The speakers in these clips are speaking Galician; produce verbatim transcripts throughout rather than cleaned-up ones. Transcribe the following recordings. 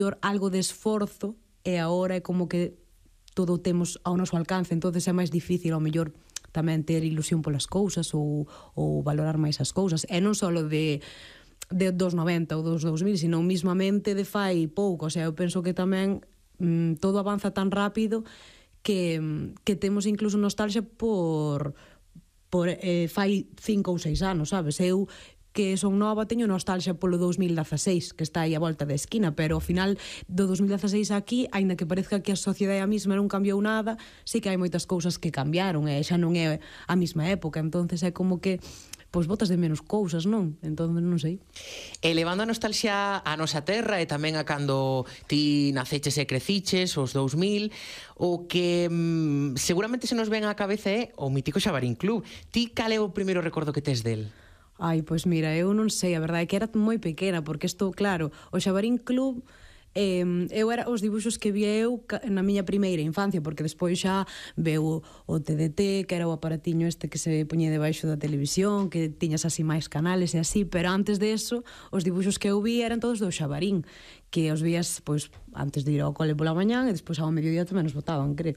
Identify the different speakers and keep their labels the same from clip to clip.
Speaker 1: algo de esforzo e agora é como que todo temos ao noso alcance, entonces é máis difícil ao mellor tamén ter ilusión polas cousas ou, ou valorar máis as cousas, e non só de, de dos noventa ou dos dous mil, sino mismamente de fai pouco, o sea, eu penso que tamén mm, todo avanza tan rápido que, que temos incluso nostalgia por, por eh, fai cinco ou seis anos, sabes? Eu que son nova, teño nostalgia polo dous mil dezaseis, que está aí a volta da esquina, pero ao final do dous mil dezaseis aquí, aínda que parezca que a sociedade a mesma non cambiou nada, sí que hai moitas cousas que cambiaron, e xa non é a mesma época, entonces é como que pois botas de menos cousas, non? Entón, non sei.
Speaker 2: E levando a nostalgia á nosa terra e tamén a cando ti naceches e creciches, os dous mil, o que mm, seguramente se nos ven á cabeza é o mítico Xabarín Club. Ti cal é o primeiro recordo que tes del?
Speaker 1: Ai, pois mira, eu non sei, a verdade é que era moi pequena, porque isto, claro, o Xabarín Club, eh, eu era os dibuxos que vi eu na miña primeira infancia, porque despois xa veu o T D T, que era o aparatiño este que se poñía debaixo da televisión, que tiñas así máis canales e así, pero antes de eso, os dibuxos que eu vi eran todos do Xabarín, que os vías, pois, antes de ir ao cole pola mañán, e despois ao mediodía tamén os botaban, creo.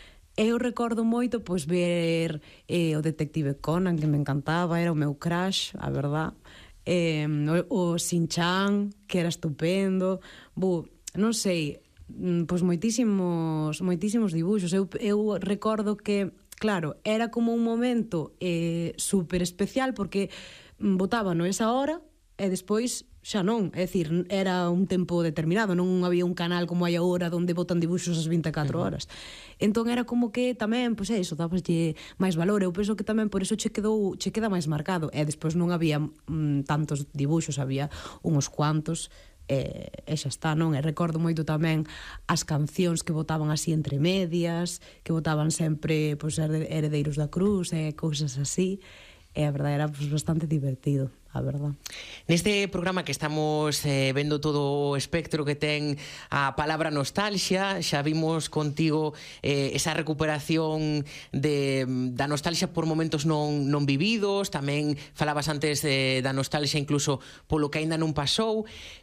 Speaker 1: Eu recordo moito pois ver eh, o Detective Conan, que me encantaba, era o meu crush, a verdad. Eh, o, o Shin-Chan, que era estupendo. Bu, non sei, pois moitísimos moitísimos dibuxos. Eu, eu recordo que, claro, era como un momento eh, super especial porque botábano esa hora e despois xa non, é dicir, era un tempo determinado, non había un canal como hai agora onde botan dibuxos as vinte e catro horas. Entón era como que tamén, pois é iso, dabaslle máis valor. Eu penso que tamén por eso che quedou, che queda máis marcado. E despois non había mm, tantos dibuxos, había uns cuantos, e, e xa está, non? E recordo moito tamén as cancións que botaban así entre medias, que botaban sempre, pois, Heredeiros da Cruz e cousas así. E a verdade era pues, bastante divertido, a verdade.
Speaker 2: Neste programa que estamos eh, vendo todo o espectro que ten a palabra nostalgia, xa vimos contigo eh, esa recuperación de, da nostalgia por momentos non, non vividos, tamén falabas antes de, da nostalgia incluso polo que aínda non pasou,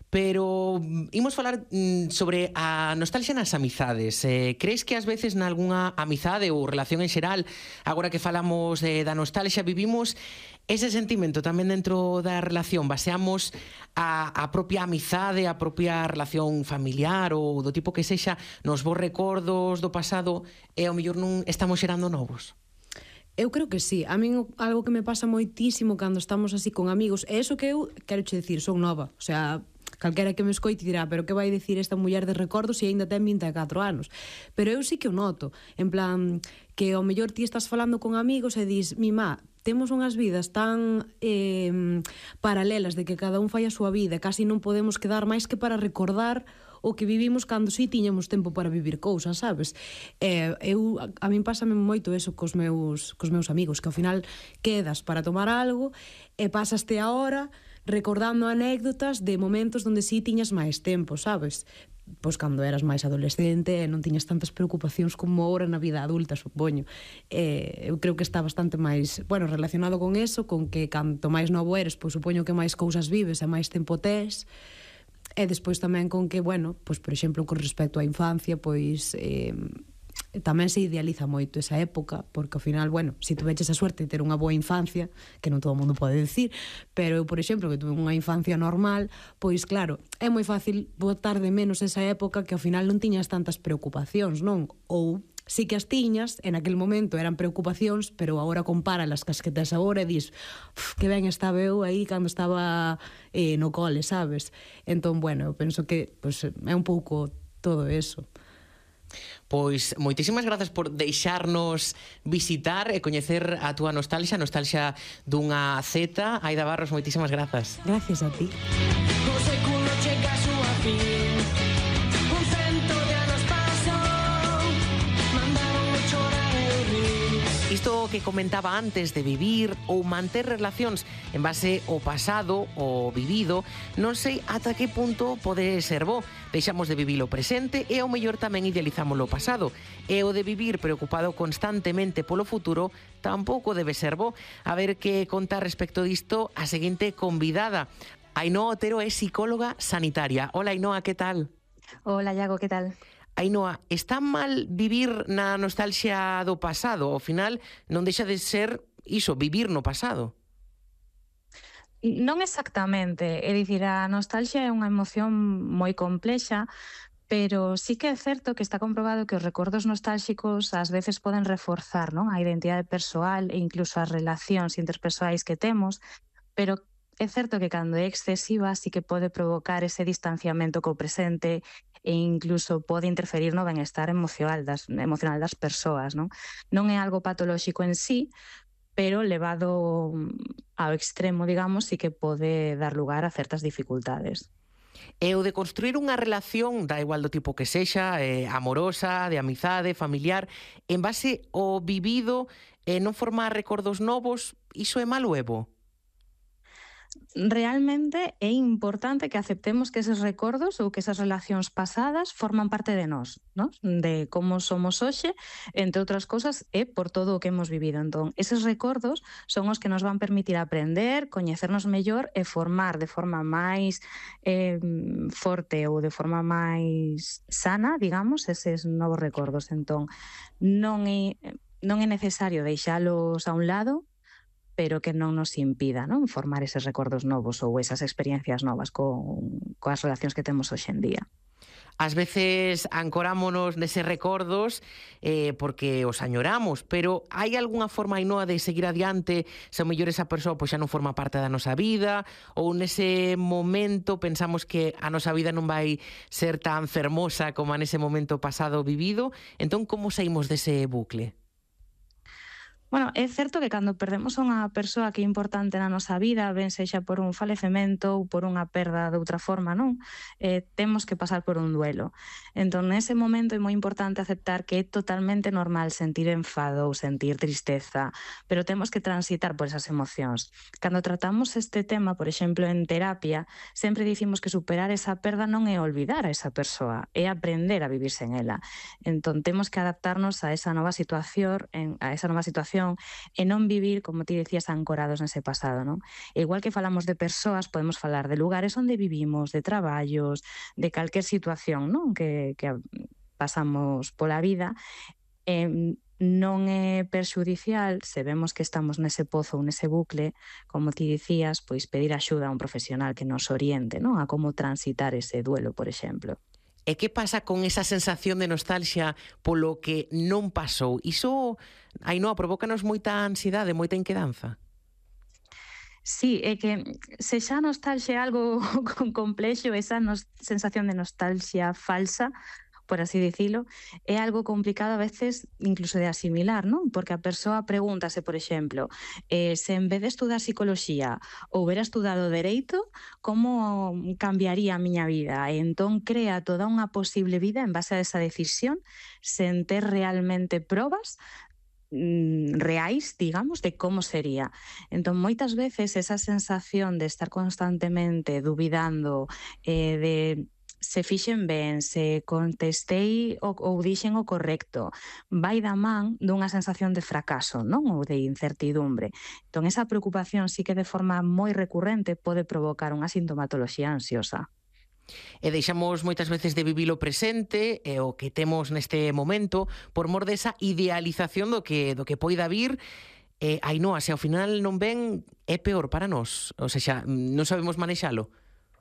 Speaker 2: pero imos falar mm, sobre a nostalgia nas amizades. Eh, crees que ás veces nalgúna amizade ou relación en xeral, agora que falamos de, da nostalgia, vivimos ese sentimento tamén dentro da relación, baseamos a, a propia amizade, a propia relación familiar ou do tipo que sexa nos bons recordos do pasado e ao mellor non estamos xerando novos?
Speaker 1: Eu creo que sí. A min algo que me pasa moitísimo cando estamos así con amigos é eso que eu, quero che dicir, son nova, o sea, calquera que me escoite dirá, pero que vai dicir esta muller de recordos se aínda ten vinte e catro anos? Pero eu sí que o noto, en plan, que ao mellor ti estás falando con amigos e dis, mi má, temos unhas vidas tan eh, paralelas de que cada un fai a súa vida, casi non podemos quedar máis que para recordar o que vivimos cando si tiñamos tempo para vivir cousas, sabes? Eh, eu, a, a min pásame moito eso cos meus, cos meus amigos, que ao final quedas para tomar algo e pasaste a hora recordando anécdotas de momentos onde si tiñas máis tempo, sabes? Pois cando eras máis adolescente e non tiñas tantas preocupacións como ahora na vida adulta, supoño. Eh, eu creo que está bastante máis, bueno, relacionado con eso, con que canto máis novo eres, pois supoño que máis cousas vives e máis tempo tes. E despois tamén con que, bueno, pois por exemplo, con respecto á infancia, pois eh, tamén se idealiza moito esa época, porque ao final, bueno, se tu veches a suerte de ter unha boa infancia, que non todo o mundo pode decir, pero eu, por exemplo, que tuve unha infancia normal, pois claro, é moi fácil botar de menos esa época que ao final non tiñas tantas preocupacións, non? Ou sí que as tiñas, en aquel momento eran preocupacións, pero agora compáralas cas que tes agora e dis, que ben estaba eu aí cando estaba eh, no cole, sabes? Entón, bueno, eu penso que pues, é un pouco todo eso.
Speaker 2: Pois moitísimas grazas por deixarnos visitar e coñecer a túa nostalgia, a nostalgia dunha Z. Aida Barros, moitísimas grazas.
Speaker 1: Gracias a ti.
Speaker 3: O século chega a súa fin, un cento de anos pasou, mandaron chorar e rir.
Speaker 2: Isto que comentaba antes de vivir ou manter relacións en base ao pasado, ao vivido, non sei ata que punto pode ser bo. Deixamos de vivir o presente e ao mellor tamén idealizamos o pasado. E o de vivir preocupado constantemente polo futuro tampouco debe ser bo. A ver que contar respecto disto a seguinte convidada. Ainhoa Otero é psicóloga sanitaria. Hola, Ainhoa, que tal?
Speaker 4: Hola, Iago, que tal?
Speaker 2: Ainhoa, está mal vivir na nostalgia do pasado? Ao final non deixa de ser iso, vivir no pasado.
Speaker 4: Non exactamente, é dicir, a nostalgia é unha emoción moi complexa, pero sí que é certo que está comprobado que os recordos nostálxicos ás veces poden reforzar, non, a identidade persoal e incluso as relacións interpersoais que temos, pero é certo que cando é excesiva sí que pode provocar ese distanciamento co presente e incluso pode interferir no benestar emocional das, emocional das persoas, non? Non é algo patolóxico en sí, pero levado mm, ao extremo, digamos, sí que pode dar lugar a certas dificultades.
Speaker 2: E o de construir unha relación, da igual do tipo que sexa, eh, amorosa, de amizade, familiar, en base ao vivido e non formar recordos novos, iso é malo e bo?
Speaker 4: Realmente é importante que aceptemos que eses recordos ou que esas relacións pasadas forman parte de nós, ¿no? De como somos hoxe, entre outras cosas, é por todo o que hemos vivido. Entón, eses recordos son os que nos van permitir aprender, coñecernos mellor e formar de forma máis eh, forte ou de forma máis sana, digamos, eses novos recordos. Entón, non é, non é necesario deixalos a un lado, pero que non nos impida, non, formar eses recordos novos ou esas experiencias novas con, coas relacións que temos hoxe en día.
Speaker 2: Ás veces ancorámonos neses recordos eh, porque os añoramos, pero hai algunha forma, Ainhoa, de seguir adiante se ao mellor esa persoa pois, xa non forma parte da nosa vida ou nese momento pensamos que a nosa vida non vai ser tan fermosa como nese momento pasado vivido, entón como saímos dese bucle?
Speaker 4: Bueno, é certo que cando perdemos a unha persoa que é importante na nosa vida, ben sexa por un falecemento ou por unha perda de outra forma, non? Eh, temos que pasar por un duelo. Entón, nese momento é moi importante aceptar que é totalmente normal sentir enfado ou sentir tristeza, pero temos que transitar por esas emocións. Cando tratamos este tema, por exemplo, en terapia, sempre dicimos que superar esa perda non é olvidar a esa persoa, é aprender a vivir sen ela. Entón, temos que adaptarnos a esa nova situación, en, a esa nova situación e non vivir, como ti decías, ancorados nese pasado, non? E igual que falamos de persoas, podemos falar de lugares onde vivimos, de traballos, de calquer situación, non? Que, que pasamos pola vida. E non é perxudicial, se vemos que estamos nese pozo ou nese bucle, como ti dicías, pois pedir axuda a un profesional que nos oriente, non? A como transitar ese duelo, por exemplo.
Speaker 2: E que pasa con esa sensación de nostalgia polo que non pasou? Iso, Ainhoa, provócanos moita ansiedade, moita inquedanza?
Speaker 4: Sí, é que se xa a nostalgia é algo complexo, esa nos, sensación de nostalgia falsa, por así dicilo, é algo complicado a veces incluso de asimilar, non? Porque a persoa pregúntase, por exemplo, eh, se en vez de estudar psicología houbera estudado dereito, como cambiaría a miña vida? E entón crea toda unha posible vida en base a esa decisión, sen ter realmente probas mm, reais, digamos, de como sería. Entón, moitas veces esa sensación de estar constantemente dubidando eh, de se fixen ben, se contestei o, ou dixen o correcto, vai da man dunha sensación de fracaso, non? Ou de incertidumbre. Entón, esa preocupación sí que de forma moi recurrente pode provocar unha sintomatoloxía ansiosa.
Speaker 2: E deixamos moitas veces de vivir o presente e o que temos neste momento por mor desa idealización do que, do que poida vir. Eh, Ainhoa, se ao final non ven, é peor para nós? Ou seja, non sabemos manexalo?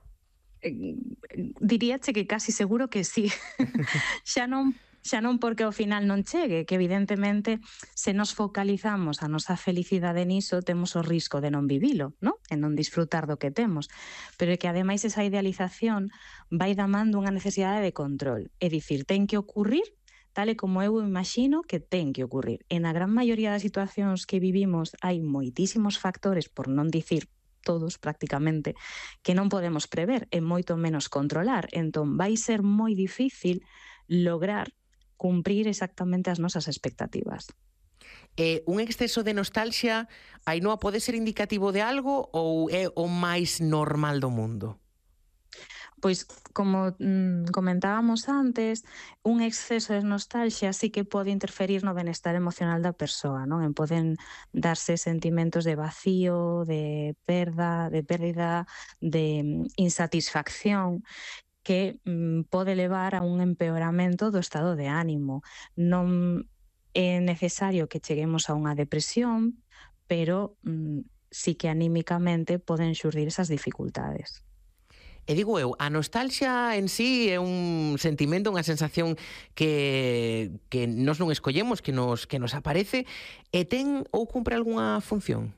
Speaker 4: Diríache que casi seguro que sí. xa non xa non porque ao final non chegue, que evidentemente se nos focalizamos a nosa felicidade niso, temos o risco de non vivilo, non? E non disfrutar do que temos. Pero é que ademais esa idealización vai da man dunha necesidade de control. É dicir, ten que ocurrir tal e como eu imagino que ten que ocurrir. E na gran maioría das situacións que vivimos hai moitísimos factores, por non dicir todos prácticamente, que non podemos prever e moito menos controlar. Entón, vai ser moi difícil lograr cumprir exactamente as nosas expectativas.
Speaker 2: Eh, un exceso de nostalgia, Ainhoa, pode ser indicativo de algo ou é o máis normal do mundo?
Speaker 4: Pois, como mm, comentábamos antes, un exceso de nostalgia sí que pode interferir no benestar emocional da persoa, non? En poden darse sentimentos de vacío, de perda, de pérdida, de insatisfacción. que mm, pode levar a un empeoramento do estado de ánimo. Non é necesario que cheguemos a unha depresión, pero mm, sí que anímicamente poden xurdir esas dificultades.
Speaker 2: E digo eu, a nostalgia en sí é un sentimento, unha sensación que, que nós non escollemos, que nos, que nos aparece, e ten ou cumpre algunha función?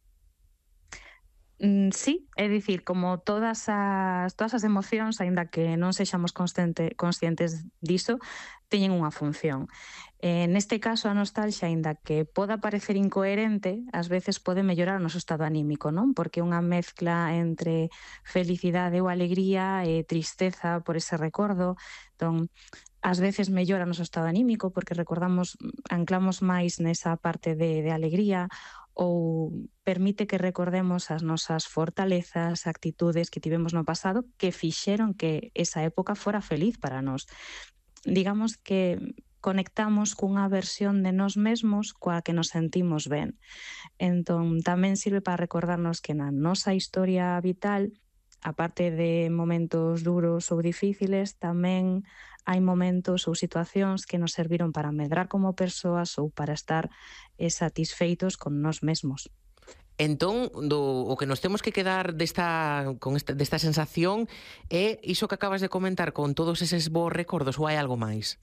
Speaker 4: Mm, sí, é dicir, como todas as, todas as emocións, aínda que non sexamos consciente, conscientes diso, teñen unha función. Eh, neste caso, a nostalgia, aínda que poda parecer incoherente, ás veces pode mellorar o noso estado anímico, non? Porque é unha mezcla entre felicidade ou alegría e tristeza por ese recordo. Entón, ás veces mellora o noso estado anímico porque recordamos, anclamos máis nesa parte de, de alegría, ou permite que recordemos as nosas fortalezas, actitudes que tivemos no pasado que fixeron que esa época fora feliz para nós. Digamos que conectamos cunha versión de nós mesmos coa que nos sentimos ben. Entón, tamén sirve para recordarnos que na nosa historia vital, aparte de momentos duros ou difíciles, tamén hai momentos ou situacións que nos serviron para medrar como persoas ou para estar eh, satisfeitos con nós mesmos.
Speaker 2: Entón, do, o que nos temos que quedar desta, con esta, desta sensación é iso que acabas de comentar, con todos eses bons recordos, ou hai algo máis?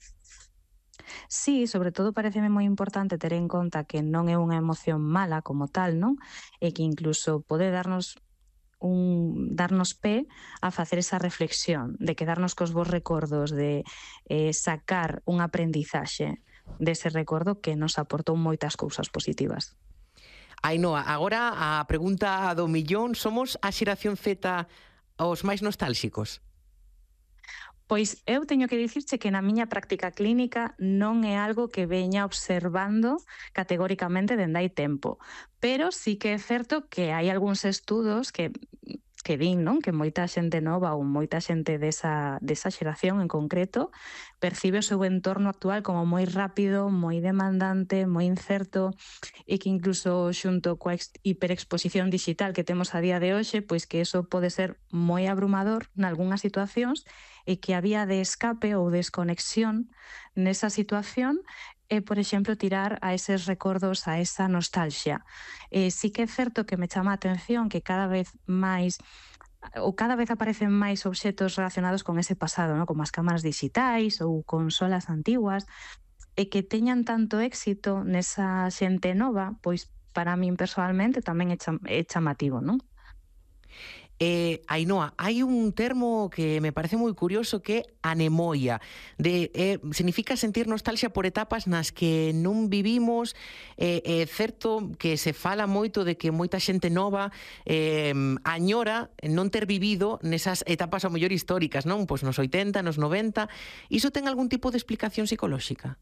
Speaker 4: Sí, sobre todo pareceme moi importante ter en conta que non é unha emoción mala como tal, non? E que incluso pode darnos un darnos pé a facer esa reflexión, de quedarnos cos bons recordos, de eh, sacar un aprendizaxe dese recordo que nos aportou moitas cousas positivas.
Speaker 2: Ainhoa, agora a pregunta do millón, somos a xeración Z os máis nostálxicos?
Speaker 4: Pois eu teño que dicirche que na miña práctica clínica non é algo que veña observando categóricamente dende hai tempo, pero sí que é certo que hai algúns estudos que que din, non? Que moita xente nova ou moita xente desa, desa xeración en concreto percibe o seu entorno actual como moi rápido, moi demandante, moi incerto e que incluso xunto coa hiperexposición digital que temos a día de hoxe, pois que eso pode ser moi abrumador nalgúnas situacións e que a vía de escape ou desconexión nesa situación é, por exemplo, tirar a eses recordos, a esa nostalgia. Eh, sí que é certo que me chama a atención que cada vez máis ou cada vez aparecen máis obxetos relacionados con ese pasado, ¿no? Como as cámaras digitais ou consolas antiguas, e que teñan tanto éxito nesa xente nova, pois para min personalmente tamén é, cham é chamativo, non?
Speaker 2: Eh, Ainhoa, hai un termo que me parece moi curioso que é anemoia. De, eh, significa sentir nostalgia por etapas nas que non vivimos. É eh, eh, certo que se fala moito de que moita xente nova eh, añora non ter vivido nesas etapas ao mellor históricas, non? Pois nos oitenta, nos noventa. Iso ten algún tipo de explicación psicolóxica?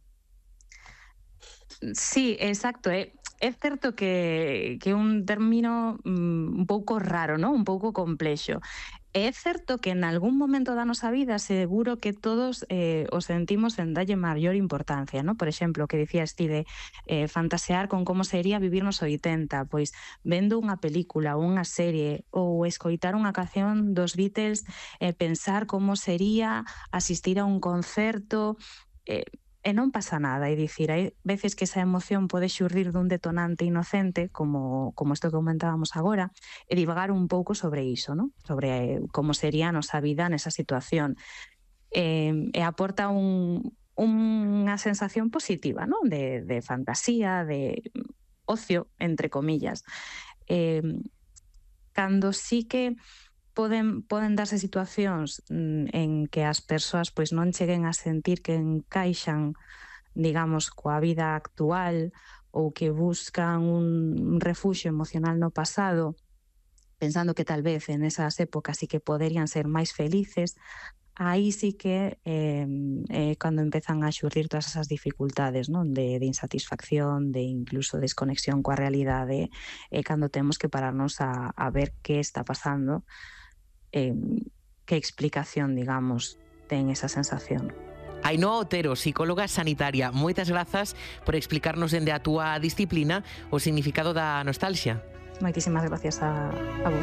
Speaker 4: Sí, exacto. É, é certo que, que é un término mm, un pouco raro, ¿no? Un pouco complexo. É certo que en algún momento da nosa vida seguro que todos eh, o sentimos en dalle maior importancia, ¿no? Por exemplo, o que dicías ti de eh, fantasear con como sería vivir nos oitenta, pois vendo unha película ou unha serie ou escoitar unha canción dos Beatles, eh, pensar como sería asistir a un concerto. eh, E non pasa nada, é dicir, hai veces que esa emoción pode xurdir dun detonante inocente, como, como isto que comentábamos agora, e divagar un pouco sobre iso, ¿no? Sobre como sería a nosa vida nesa situación. E, e aporta un, unha sensación positiva, ¿no? De, de fantasía, de ocio, entre comillas. Eh, cando sí que Poden, poden darse situacións en que as persoas pois non cheguen a sentir que encaixan, digamos, coa vida actual ou que buscan un refuxio emocional no pasado, pensando que tal vez en esas épocas sí que poderían ser máis felices. Aí sí que eh, eh, cando empezan a xurdir todas esas dificultades, non? De, de insatisfacción, de incluso desconexión coa realidade, eh, cando temos que pararnos a, a ver que está pasando. Eh, que explicación, digamos, ten esa sensación.
Speaker 2: Ainhoa Otero, psicóloga sanitaria, moitas grazas por explicarnos dende a túa disciplina o significado da nostalgia.
Speaker 4: Moitísimas gracias a, a vos.